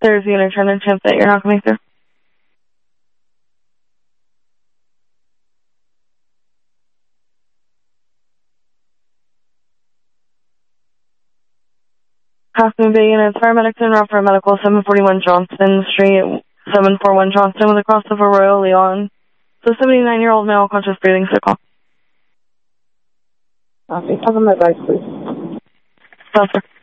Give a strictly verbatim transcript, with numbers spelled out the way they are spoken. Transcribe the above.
There's the unintended chance that you're not coming through. Houston Bay Units, paramedics and route for medical, seven forty-one Johnston Street, seven forty-one Johnston with a crossover Royal Leon. So seventy-nine-year-old male, conscious breathing, sick. Okay, have my advice, please. Yes, sir.